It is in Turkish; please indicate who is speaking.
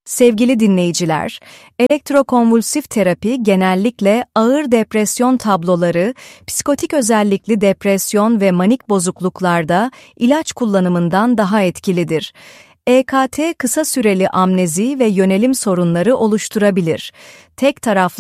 Speaker 1: Sevgili dinleyiciler, elektrokonvulsif terapi genellikle ağır depresyon tabloları, psikotik özellikli depresyon ve manik bozukluklarda ilaç kullanımından daha etkilidir. EKT kısa süreli amnezi ve yönelim sorunları oluşturabilir. Tek taraflı